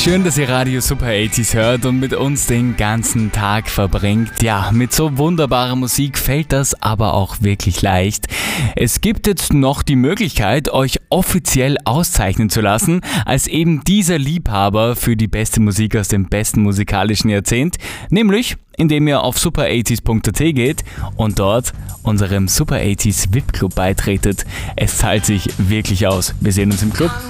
Schön, dass ihr Radio Super 80s hört und mit uns den ganzen Tag verbringt. Ja, mit so wunderbarer Musik fällt das aber auch wirklich leicht. Es gibt jetzt noch die Möglichkeit, euch offiziell auszeichnen zu lassen, als eben dieser Liebhaber für die beste Musik aus dem besten musikalischen Jahrzehnt, nämlich indem ihr auf super80s.at geht und dort unserem Super 80s VIP Club beitretet. Es zahlt sich wirklich aus. Wir sehen uns im Club.